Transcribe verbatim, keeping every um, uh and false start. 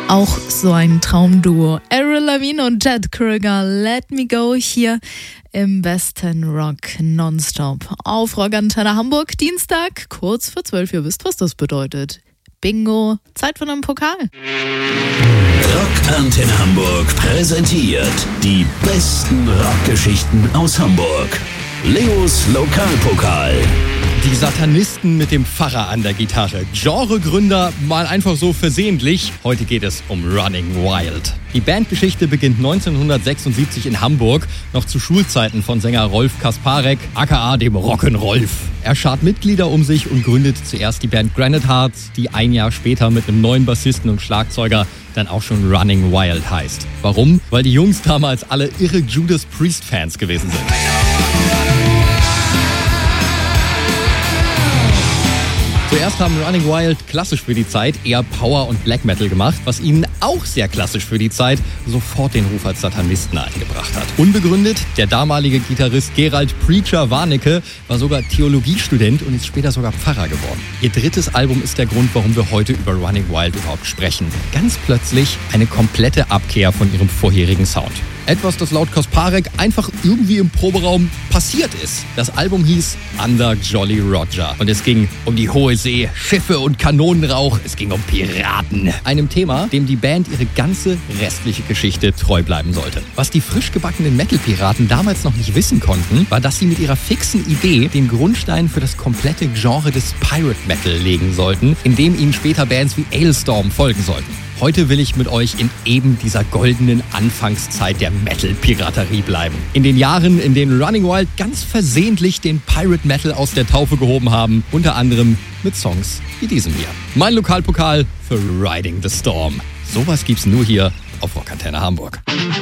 Auch so ein Traumduo. Avril Lavigne und Jet Krüger, Let Me Go, hier im besten Rock nonstop. Auf Rockantenne Hamburg, Dienstag, kurz vor zwölf. Ihr wisst, was das bedeutet. Bingo, Zeit für einen Pokal. Rockantenne Hamburg präsentiert die besten Rockgeschichten aus Hamburg. Leos Lokalpokal. Die Satanisten mit dem Pfarrer an der Gitarre. Genregründer mal einfach so versehentlich. Heute geht es um Running Wild. Die Bandgeschichte beginnt neunzehnhundertsechsundsiebzig in Hamburg, noch zu Schulzeiten von Sänger Rolf Kasparek, aka dem Rock'n'Rolf. Er schart Mitglieder um sich und gründet zuerst die Band Granite Hearts, die ein Jahr später mit einem neuen Bassisten und Schlagzeuger dann auch schon Running Wild heißt. Warum? Weil die Jungs damals alle irre Judas Priest-Fans gewesen sind. Zuerst haben Running Wild klassisch für die Zeit eher Power und Black Metal gemacht, was ihnen auch sehr klassisch für die Zeit sofort den Ruf als Satanisten eingebracht hat. Unbegründet, der damalige Gitarrist Gerald Preacher Warnecke war sogar Theologiestudent und ist später sogar Pfarrer geworden. Ihr drittes Album ist der Grund, warum wir heute über Running Wild überhaupt sprechen. Ganz plötzlich eine komplette Abkehr von ihrem vorherigen Sound. Etwas, das laut Kasparek einfach irgendwie im Proberaum passiert ist. Das Album hieß Under Jolly Roger und es ging um die hohe See, Schiffe und Kanonenrauch. Es ging um Piraten. Einem Thema, dem die Band ihre ganze restliche Geschichte treu bleiben sollte. Was die frisch gebackenen Metal-Piraten damals noch nicht wissen konnten, war, dass sie mit ihrer fixen Idee den Grundstein für das komplette Genre des Pirate Metal legen sollten, in dem ihnen später Bands wie Alestorm folgen sollten. Heute will ich mit euch in eben dieser goldenen Anfangszeit der Metal-Piraterie bleiben. In den Jahren, in denen Running Wild ganz versehentlich den Pirate Metal aus der Taufe gehoben haben, unter anderem mit Songs wie diesem hier. Mein Lokalpokal für Riding the Storm. Sowas gibt's nur hier auf Rockantenne Hamburg.